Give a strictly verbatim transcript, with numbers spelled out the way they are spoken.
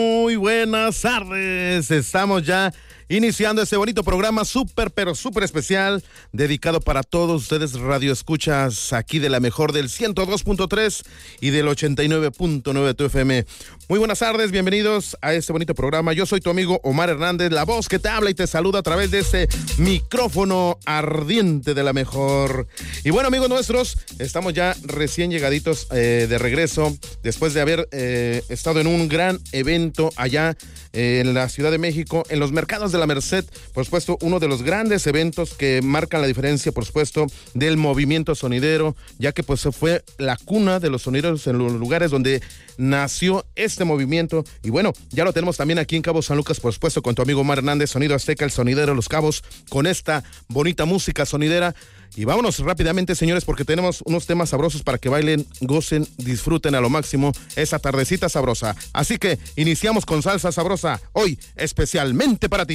Muy buenas tardes, estamos ya iniciando este bonito programa súper, pero súper especial, dedicado para todos ustedes radioescuchas aquí de la mejor del ciento dos punto tres y del ochenta y nueve punto nueve tu F M. Muy buenas tardes, bienvenidos a este bonito programa. Yo soy tu amigo Omar Hernández, la voz que te habla y te saluda a través de este micrófono ardiente de la mejor. Y bueno, amigos nuestros, estamos ya recién llegaditos eh, de regreso, después de haber eh, estado en un gran evento allá eh, en la Ciudad de México, en los mercados de la Merced, por supuesto, uno de los grandes eventos que marcan la diferencia, por supuesto, del movimiento sonidero, ya que pues fue la cuna de los sonideros en los lugares donde nació este movimiento. Y bueno, ya lo tenemos también aquí en Cabo San Lucas, por supuesto, con tu amigo Omar Hernández, Sonido Azteca, el sonidero de Los Cabos, con esta bonita música sonidera. Y vámonos rápidamente, señores, porque tenemos unos temas sabrosos para que bailen, gocen, disfruten a lo máximo esa tardecita sabrosa. Así que iniciamos con salsa sabrosa, hoy especialmente para ti.